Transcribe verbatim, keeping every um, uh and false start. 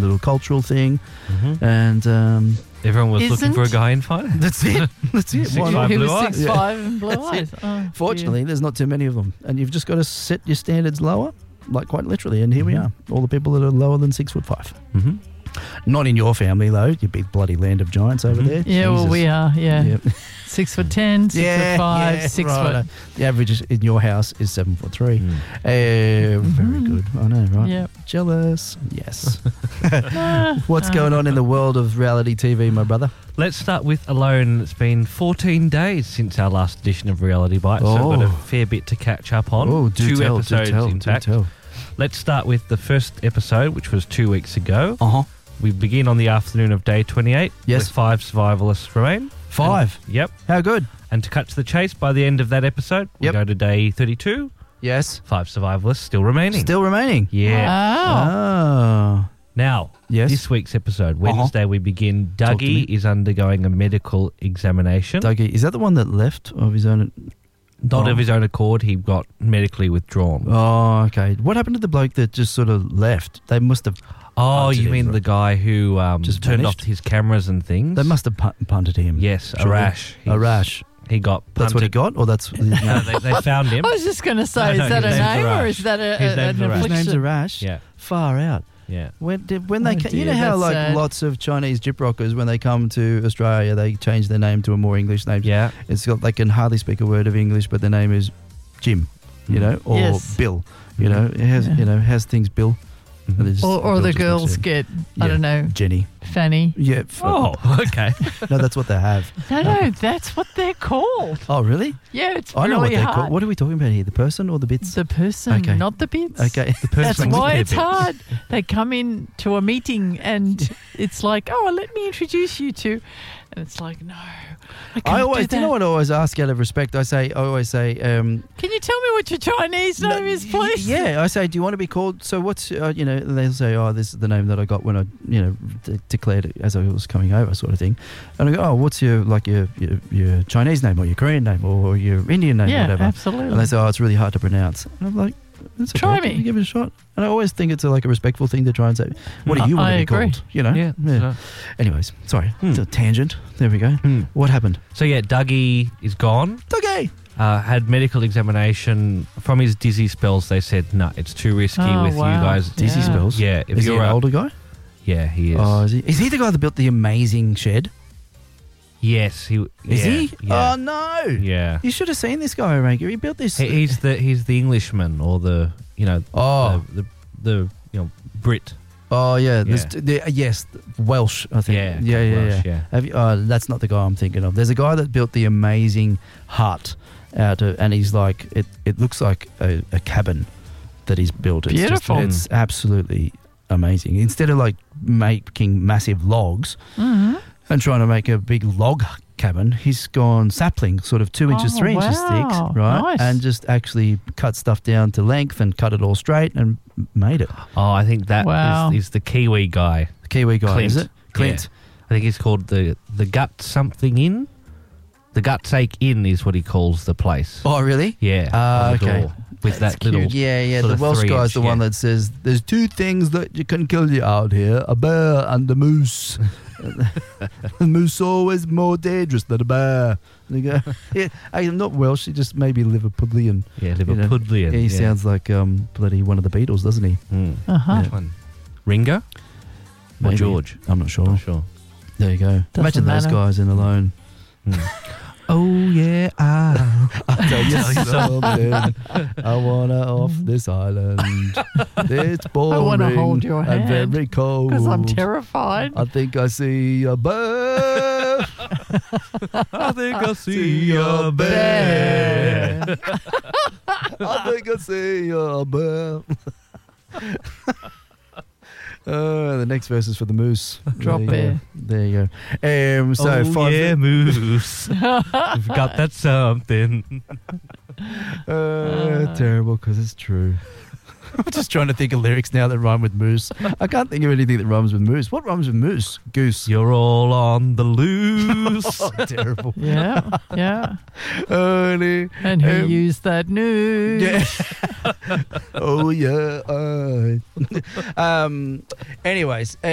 little cultural thing. Mm-hmm. And um, everyone was Isn't- looking for a guy in finance. that's it. That's it. Six Why five not? He blue was eyes. six Yeah. five and blue That's eyes. it. Oh, Fortunately, there's not too many of them. And you've just got to set your standards lower, like quite literally. And here we are. All the people that are lower than six foot five. Mm-hmm. Not in your family, though. You big bloody land of giants over Mhm. there. Yeah, well, Jesus. we are. Yeah, Yep. six foot ten, six foot five, yeah, six right. foot. The average is- in your house is seven foot three. Mm. Uh, Very Mhm. good. I know, right? Yep. Jealous. Yes. Ah, What's ah. going on in the world of reality T V, my brother? Let's start with Alone. It's been fourteen days since our last edition of Reality Bites, so Oh. I've got a fair bit to catch up on. Oh, do Two tell, episodes, do tell, in do fact. tell. Let's start with the first episode, which was two weeks ago. Uh huh. We begin on the afternoon of day twenty-eight. Yes. With five survivalists remain. Five. And- yep. How good? And to cut to the chase, by the end of that episode, we Yep. go to day thirty-two. Yes. Five survivalists still remaining. Still remaining. Yeah. Wow. Oh. Now, Yes. this week's episode, Uh-huh. Wednesday, we begin. Talk to Dougie me. is undergoing a medical examination. Dougie, is that the one that left of his own? Not Oh. of his own accord, he got medically withdrawn. Oh, okay. What happened to the bloke that just sort of left? They must have. Oh, punted you him, mean right? the guy who um, Just turned vanished? off his cameras and things? They must have pun- punted him. Yes, Surely. Arash. A He's- rash. He got punted. That's what he got, or that's. No, they, they found him. I was just going to say, No, is no, that a his name's name or Arash. is that a, His a, name's an Arash. His affliction? name's Arash. Yeah, Far out. yeah. When did, when they Oh, ca- you dear, know how that's like sad. lots of Chinese gyp rockers when they come to Australia they change their name to a more English name. Yeah. It's got they can hardly speak a word of English, but their name is Jim, you Mm. know, or Yes. Bill. You know, it has Yeah. you know has things Bill. Mhm. And they just- Or, or Bill the just girls looks in. get, Yeah. I don't know, Jenny. Fanny. Yeah. f- Oh, okay. No, that's what they have. No, no, that's what they're called. Oh, really? Yeah, it's I know what really they're hard. called. What are we talking about here? The person or the bits? The person, Okay. not the bits. Okay. The That's person with why their it's bits. hard. They come in to a meeting and it's like, oh, let me introduce you to, and it's like, no, I can't I always, do do you know that. what I always ask out of respect? I say, I always say, um, Can you tell me what your Chinese No, name is, please? Yeah, I say, do you want to be called? So what's, uh, you know, they'll say, oh, this is the name that I got when I, you know, de- declared it as I was coming over, sort of thing. And I go, oh, what's your, like your, your, your Chinese name or your Korean name or your Indian name or Yeah, whatever. absolutely. And they say, oh, it's really hard to pronounce. And I'm like, that's okay, Try give me. Give it a shot. And I always think it's a, like a respectful thing to try and say, what do I- you want I to be agree. called? You know? Yeah. so- Anyways, sorry. Hmm. It's a tangent. There we go. Hmm. What happened? So yeah, Dougie is gone. Okay. Uh, had medical examination from his dizzy spells. They said no, it's too risky Oh, with wow. you guys. Dizzy Yeah. spells? Yeah, if Is he you're an a- older guy? Yeah, he is. Oh, is he? Is he the guy that built the amazing shed? yes, he Is yeah, he? Yeah. Oh, no. yeah. You should have seen this guy, Ranky. He built this. He, he's the he's the Englishman or the you know oh, the, the the you know Brit. oh yeah. There's Yeah. the, yes, Welsh. I think. Yeah, yeah, yeah. Welsh, yeah. yeah. Have you, oh, that's not the guy I'm thinking of. There's a guy that built the amazing hut out of, and he's like, it. It looks like a, a cabin that he's built. It's Beautiful. Just, it's absolutely amazing. Instead of like making massive logs Mhm. and trying to make a big log cabin, he's gone sapling, sort of two inches, Oh, three inches wow. thick, right? Nice. And just actually cut stuff down to length and cut it all straight and made it. Oh, I think that is Wow. is the Kiwi guy. The Kiwi guy, Clint. is it? Clint. I think he's called the the Gut Something Inn. The Gutsake Inn is what he calls the place. Oh, really? Yeah. Ah, on the okay. door, with That's that little. cute. Yeah, yeah. Sort The of Welsh three guy's inch, the one yeah. that says, there's two things that you can kill you out here, a bear and a moose. A moose always more dangerous than a bear. And you go, yeah, I'm not Welsh, he just maybe Liverpudlian. Yeah, You know, Liverpudlian. He yeah. sounds like um, bloody one of the Beatles, doesn't he? Mm. Uh-huh. Which one? Ringo or Maybe. George? I'm not sure. Not sure. There you go. Imagine those matter. guys in Alone. Mm. Oh yeah, I. I'll tell you Tell you something. I wanna off this island. It's boring wanna hold your and hand very cold. Because I'm terrified. I think I see a bear. I think I see a bear. I think I see a bear. Uh, the next verse is for the moose. Drop there you bear. go. There you go. Um, so oh five. yeah, moose. We've got that something. Uh, terrible because it's true. I'm just trying to think of lyrics now that rhyme with moose. I can't think of anything that rhymes with moose. What rhymes with moose? Goose. You're all on the loose. Oh, terrible. Yeah, yeah. Oh, no. And who Um, used that news? Yeah. Oh, yeah. uh. um. Anyways.